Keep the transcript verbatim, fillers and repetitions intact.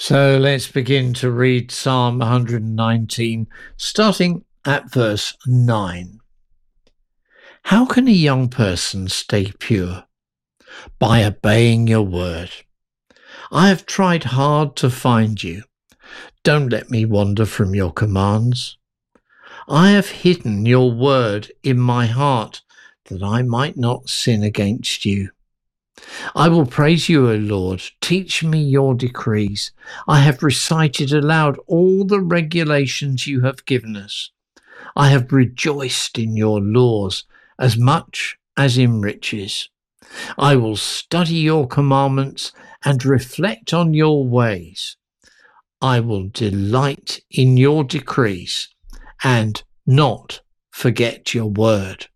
So let's begin to read Psalm one hundred nineteen, starting at verse nine. How can a young person stay pure? By obeying your word. I have tried hard to find you. Don't let me wander from your commands. I have hidden your word in my heart that I might not sin against you. I will praise you, O Lord. Teach me your decrees. I have recited aloud all the regulations you have given us. I have rejoiced in your laws as much as in riches. I will study your commandments and reflect on your ways. I will delight in your decrees and not forget your word.